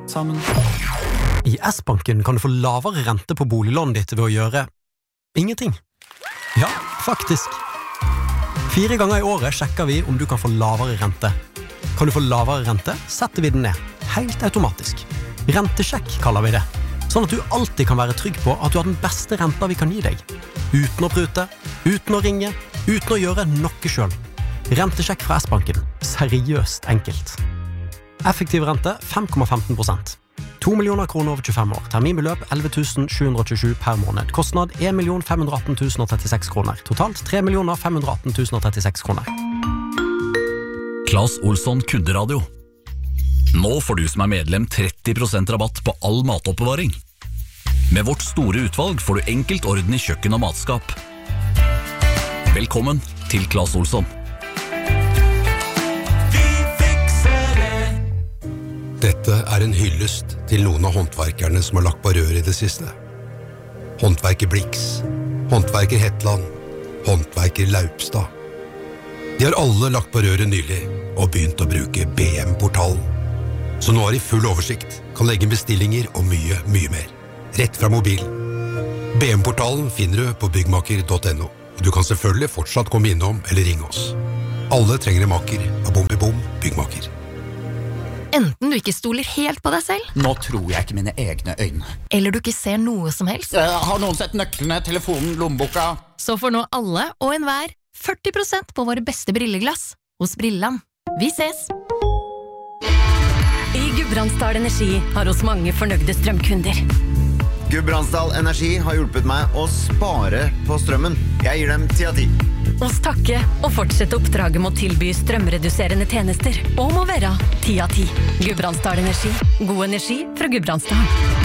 sammen. I S-banken kan du få lavere rente på boliglånet ditt ved å gjøre ingenting. Ja, faktisk. 4 ganger i året sjekker vi om du kan få lavere rente. Kan du få lavere rente, setter vi den ned. Helt automatisk. Rentesjekk kaller vi det. Sånn at du alltid kan være trygg på at du har den beste renta vi kan gi deg. Uten å prute, uten å ringe, uten å gjøre noe selv. Rentesjekk fra S-banken. Seriøst enkelt. Effektiv rente 5,15%. 2 millioner kroner over 25 år. Terminbeløp 11 727 per måned. Kostnad 1 518 036 kroner. Totalt 3 518 036 kroner. Claes Olsson Kunderadio. Nå får du som medlem 30% rabatt på all matoppbevaring. Med vårt store utvalg får du enkelt orden i kjøkken og matskap. Velkommen til Claes Olsson. Dette en hyllest til noen av håndverkerne som har lagt på rør i det siste. Håndverker Blix, håndverker Hetland, håndverker Laupstad. De har alle lagt på røret nylig og begynt å bruke BM-portalen. Så nå har de full oversikt, kan legge bestillinger og mye, mye mer. Rett fra mobilen. BM-portalen finner du på byggmaker.no, og du kan selvfølgelig fortsatt komme innom eller ringe oss. Alle trenger en maker av Bom Byggmaker. Enten du ikke stoler helt på deg selv. Nå tror jeg ikke mine egne øyne. Eller du ikke ser noe som helst. Har noen sett nøklene, telefonen, lommeboka? Så får nå alle og enhver 40% på våre beste brilleglass hos Brilland. Vi ses! I Gudbrandsdal Energi har oss mange fornøyde strømkunder. Gudbrandsdal Energi har hjulpet meg å spare på strømmen. Jeg gir dem 10 av 10. Oss takke og fortsette oppdraget med å tilby strømreduserende tjenester og må være 10 av 10. Gudbrandsdal Energi. God energi fra Gudbrandsdal.